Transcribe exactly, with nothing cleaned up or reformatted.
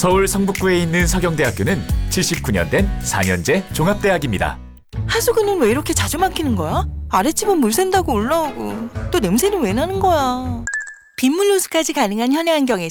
서울 성북구에 있는 서경대학교는 칠십구 년 된 사 년제 종합대학입니다. 하수구는 왜 이렇게 자주 막히는 거야? 아랫집은 물 샌다고 올라오고 또 냄새는 왜 나는 거야? 빗물 호수까지 가능한 현해 환경에서